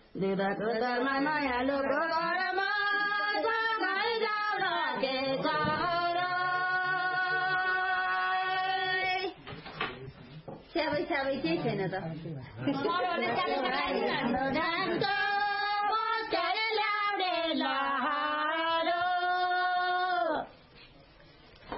Để ta cứ ta mà nói à lúc đó là mà sao phải đâu đó kể sao đó. Sao vậy chứ thế nào đó. Mà nó sẽ là cái gì đó.